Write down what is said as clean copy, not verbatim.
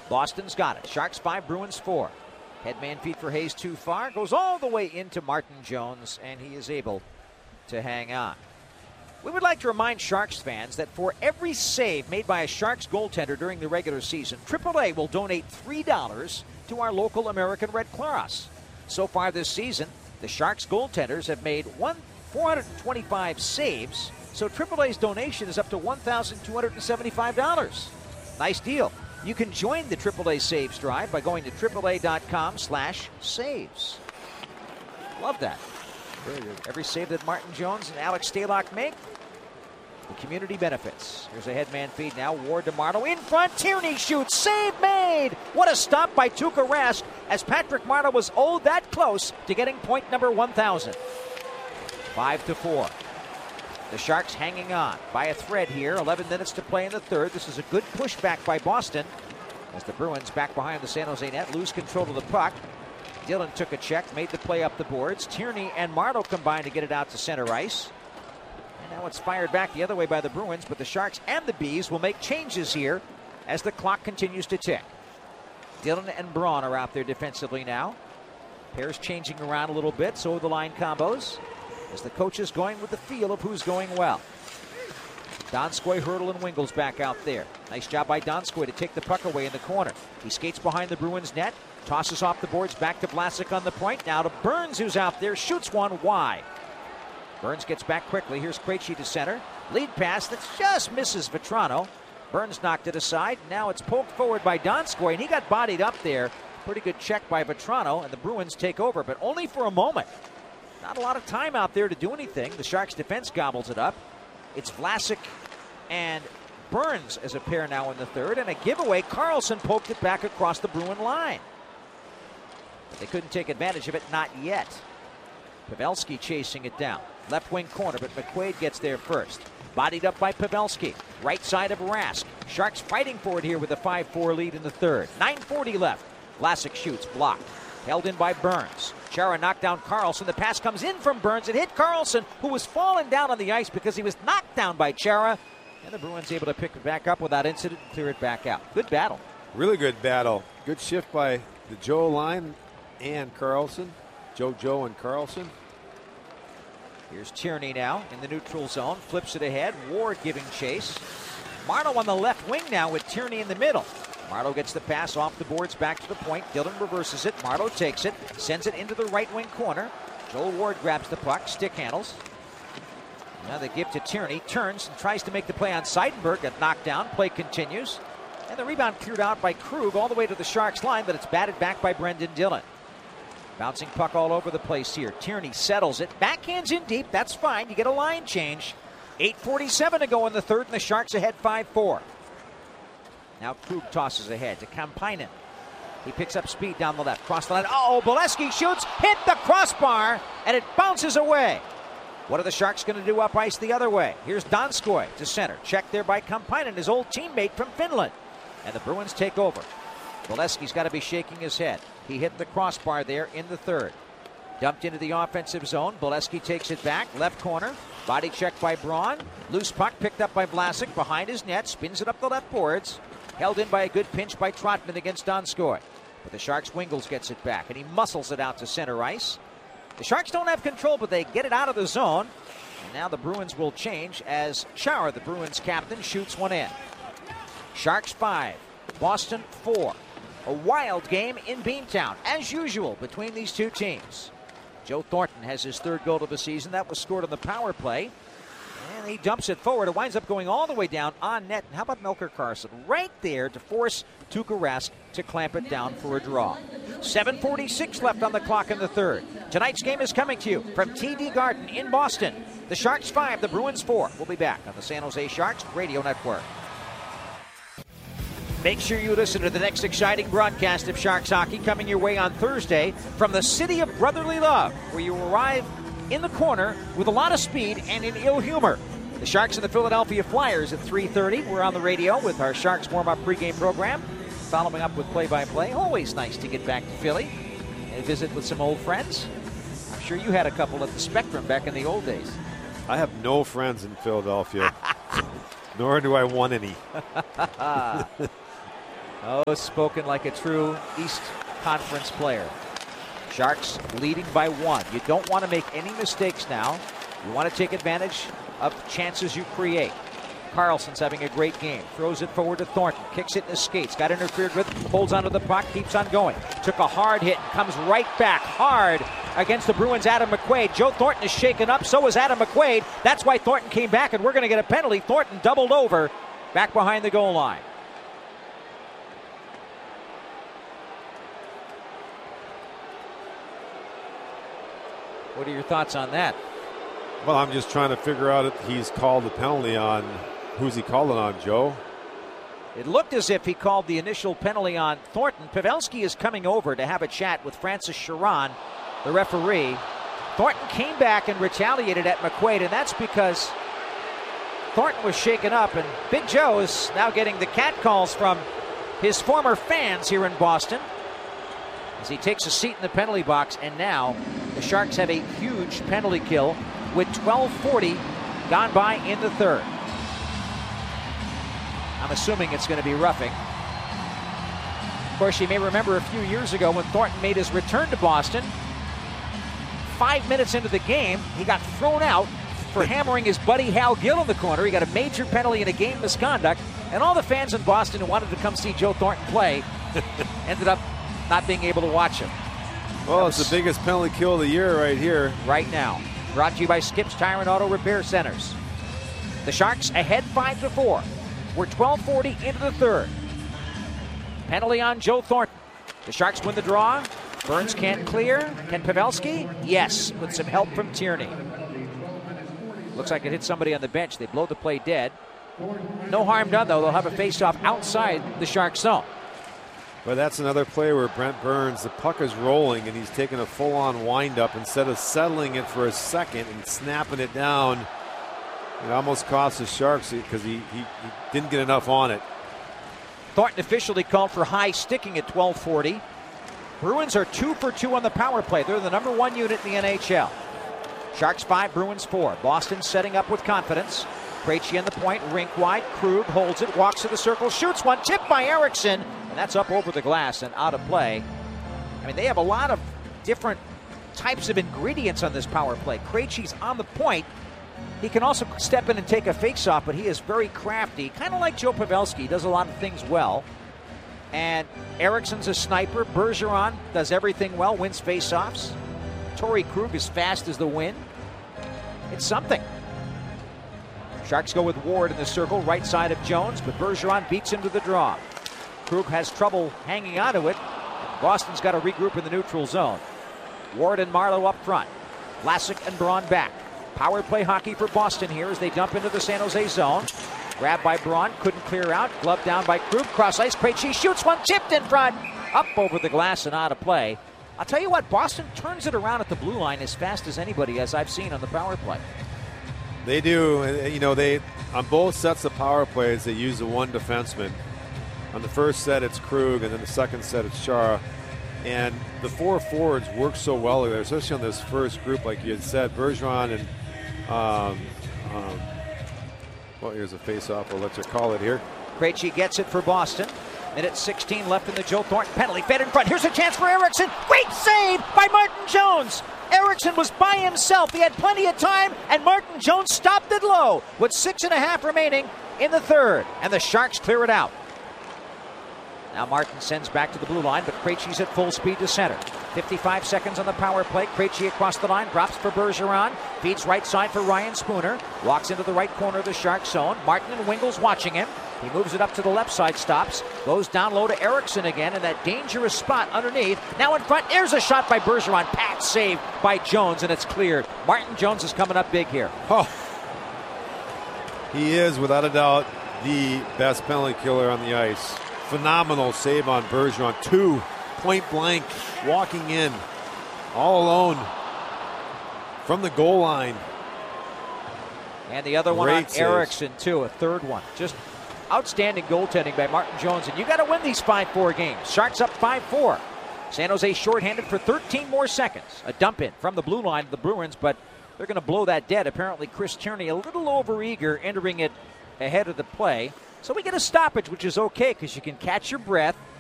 Boston's got it. Sharks 5, Bruins 4. Headman feed for Hayes too far. Goes all the way into Martin Jones, and he is able to hang on. We would like to remind Sharks fans that for every save made by a Sharks goaltender during the regular season, AAA will donate $3 to our local American Red Cross. So far this season, the Sharks goaltenders have made 425 saves, so AAA's donation is up to $1,275. Nice deal. You can join the AAA Saves Drive by going to AAA.com/saves. Love that. Very good. Every save that Martin Jones and Alex Stalock make, the community benefits. Here's a headman feed now. Ward to Marleau in front. Tierney shoots. Save made. What a stop by Tuukka Rask as Patrick Marleau was that close to getting point number 1,000. 5-4. The Sharks hanging on by a thread here. 11 minutes to play in the third. This is a good pushback by Boston as the Bruins back behind the San Jose net lose control of the puck. Dillon took a check, made the play up the boards. Tierney and Marleau combined to get it out to center ice. And now it's fired back the other way by the Bruins, but the Sharks and the Bees will make changes here as the clock continues to tick. Dillon and Braun are out there defensively now. Pairs changing around a little bit, so are the line combos, as the coach is going with the feel of who's going well. Donskoy, Hurdle, and Wingles back out there. Nice job by Donskoy to take the puck away in the corner. He skates behind the Bruins net, tosses off the boards back to Vlasic on the point. Now to Burns, who's out there, shoots one wide. Burns gets back quickly. Here's Krejci to center. Lead pass that just misses Vetrano. Burns knocked it aside. Now it's poked forward by Donskoy, and he got bodied up there. Pretty good check by Vetrano, and the Bruins take over, but only for a moment. Not a lot of time out there to do anything. The Sharks defense gobbles it up. It's Vlasic and Burns as a pair now in the third, and a giveaway. Carlson poked it back across the Bruin line. But they couldn't take advantage of it, not yet. Pavelski chasing it down. Left wing corner, but McQuaid gets there first. Bodied up by Pavelski. Right side of Rask. Sharks fighting for it here with a 5-4 lead in the third. 9:40 left. Vlasic shoots, blocked. Held in by Burns. Chara knocked down Carlson. The pass comes in from Burns. It hit Carlson, who was falling down on the ice because he was knocked down by Chara. And the Bruins able to pick it back up without incident and clear it back out. Good battle. Really good battle. Good shift by the Joe line and Carlson. Joe and Carlson. Here's Tierney now in the neutral zone. Flips it ahead. Ward giving chase. Marleau on the left wing now with Tierney in the middle. Marleau gets the pass off the boards back to the point. Dillon reverses it. Marleau takes it. Sends it into the right wing corner. Joel Ward grabs the puck. Stick handles. Now they give to Tierney. Turns and tries to make the play on Seidenberg. Got knocked down. Play continues. And the rebound cleared out by Krug all the way to the Sharks line, but it's batted back by Brendan Dillon. Bouncing puck all over the place here. Tierney settles it. Backhands in deep. That's fine. You get a line change. 8:47 to go in the third, and the Sharks ahead 5-4. Now Krug tosses ahead to Kampainen. He picks up speed down the left. Cross the line. Oh, Bolesky shoots. Hit the crossbar, and it bounces away. What are the Sharks going to do up ice the other way? Here's Donskoy to center. Checked there by Kampainen, his old teammate from Finland. And the Bruins take over. Bolesky's got to be shaking his head. He hit the crossbar there in the third. Dumped into the offensive zone. Bolesky takes it back. Left corner. Body check by Braun. Loose puck picked up by Vlasic behind his net. Spins it up the left boards. Held in by a good pinch by Trotman against Donskoy. But the Sharks' Wingles gets it back, and he muscles it out to center ice. The Sharks don't have control, but they get it out of the zone. And now the Bruins will change as Chara, the Bruins captain, shoots one in. Sharks 5, Boston 4. A wild game in Beantown, as usual, between these two teams. Joe Thornton has his third goal of the season. That was scored on the power play. And he dumps it forward. It winds up going all the way down on net. And how about Melker Carson? Right there to force Tuukka Rask to clamp it down for a draw. 7:46 left on the clock in the third. Tonight's game is coming to you from TD Garden in Boston. The Sharks 5, the Bruins 4. We'll be back on the San Jose Sharks Radio Network. Make sure you listen to the next exciting broadcast of Sharks hockey coming your way on Thursday from the city of brotherly love, where you arrive in the corner with a lot of speed and in ill humor. The Sharks and the Philadelphia Flyers at 3:30. We're on the radio with our Sharks warm-up pregame program, following up with play-by-play. Always nice to get back to Philly and visit with some old friends. I'm sure you had a couple at the Spectrum back in the old days. I have no friends in Philadelphia, nor do I want any. Oh, spoken like a true East Conference player. Sharks leading by 1. You don't want to make any mistakes now. You want to take advantage of chances you create. Carlson's having a great game. Throws it forward to Thornton. Kicks it in his skates. Got interfered with. Holds onto the puck. Keeps on going. Took a hard hit and comes right back hard against the Bruins' Adam McQuaid. Joe Thornton is shaken up. So is Adam McQuaid. That's why Thornton came back, and we're going to get a penalty. Thornton doubled over back behind the goal line. What are your thoughts on that? Well, I'm just trying to figure out if he's called the penalty on. Who's he called it on, Joe? It looked as if he called the initial penalty on Thornton. Pavelski is coming over to have a chat with Francis Chiron, the referee. Thornton came back and retaliated at McQuaid, and that's because Thornton was shaken up, and Big Joe is now getting the cat calls from his former fans here in Boston as he takes a seat in the penalty box. And now the Sharks have a huge penalty kill with 12:40 gone by in the third. I'm assuming it's going to be roughing. Of course, you may remember a few years ago when Thornton made his return to Boston. 5 minutes into the game, he got thrown out for hammering his buddy Hal Gill in the corner. He got a major penalty and a game misconduct, and all the fans in Boston who wanted to come see Joe Thornton play ended up not being able to watch him. Well, it's the biggest penalty kill of the year right here. Right now. Brought to you by Skips Tire and Auto Repair Centers. The Sharks ahead 5-4. We're 12:40 into the third. Penalty on Joe Thornton. The Sharks win the draw. Burns can't clear. Can Pavelski? Yes, with some help from Tierney. Looks like it hit somebody on the bench. They blow the play dead. No harm done, though. They'll have a face-off outside the Sharks' zone. But that's another play where Brent Burns, the puck is rolling, and he's taking a full-on wind-up instead of settling it for a second and snapping it down. It almost cost the Sharks because he didn't get enough on it. Thornton officially called for high sticking at 12:40. Bruins are 2 for 2 on the power play. They're the number 1 unit in the NHL. Sharks 5, Bruins 4. Boston setting up with confidence. Krejci in the point, rink wide. Krug holds it, walks to the circle, shoots one, tipped by Eriksson, and that's up over the glass and out of play. I mean, they have a lot of different types of ingredients on this power play. Krejci's on the point. He can also step in and take a face-off, but he is very crafty, kind of like Joe Pavelski. He does a lot of things well. And Eriksson's a sniper. Bergeron does everything well, wins face-offs. Torrey Krug is fast as the wind. It's something. Sharks go with Ward in the circle, right side of Jones, but Bergeron beats him to the draw. Krug has trouble hanging onto it. Boston's got to regroup in the neutral zone. Ward and Marleau up front. Vlasic and Braun back. Power play hockey for Boston here as they dump into the San Jose zone. Grabbed by Braun, couldn't clear out. Glove down by Krug. Cross ice, Krejci shoots one, tipped in front. Up over the glass and out of play. I'll tell you what, Boston turns it around at the blue line as fast as anybody, as I've seen on the power play. They do. You know, they on both sets of power plays, they use the one defenseman. On the first set, it's Krug, and then the second set, it's Chara. And the 4 forwards work so well there, especially on this first group, like you had said. Bergeron and well, here's a face-off. We'll let you call it here. Krejci gets it for Boston. Minute 16 left in the Joe Thornton penalty. Fed in front. Here's a chance for Eriksson. Great save by Martin Jones. Eriksson was by himself. He had plenty of time, and Martin Jones stopped it low with 6.5 remaining in the third. And the Sharks clear it out. Now Martin sends back to the blue line, but Krejci's at full speed to center. 55 seconds on the power play. Krejci across the line, drops for Bergeron. Feeds right side for Ryan Spooner. Walks into the right corner of the Shark zone. Martin and Wingels watching him. He moves it up to the left side, stops. Goes down low to Eriksson again in that dangerous spot underneath. Now in front, there's a shot by Bergeron. Pat save by Jones, and it's cleared. Martin Jones is coming up big here. Oh, he is, without a doubt, the best penalty killer on the ice. Phenomenal save on Bergeron. 2 point blank, walking in all alone from the goal line. And the other one on Eriksson, too, a third one. Just outstanding goaltending by Martin Jones. And you got to win these 5-4 games. Sharks up 5-4. San Jose shorthanded for 13 more seconds. A dump in from the blue line of the Bruins, but they're going to blow that dead. Apparently, Chris Tierney a little overeager entering it ahead of the play. So we get a stoppage, which is okay because you can catch your breath.